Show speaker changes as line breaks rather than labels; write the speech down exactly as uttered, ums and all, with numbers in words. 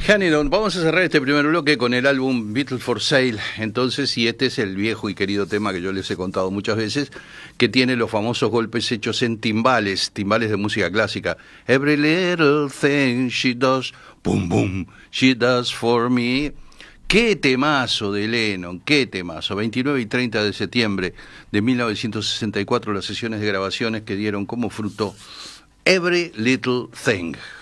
Hanedon, vamos a cerrar este primer bloque con el álbum Beatles for Sale. Entonces, y este es el viejo y querido tema que yo les he contado muchas veces, que tiene los famosos golpes hechos en timbales, timbales de música clásica. Every little thing she does, boom, boom, she does for me. Qué temazo de Lennon, qué temazo. veintinueve y treinta de septiembre de mil novecientos sesenta y cuatro, las sesiones de grabaciones que dieron como fruto Every Little Thing.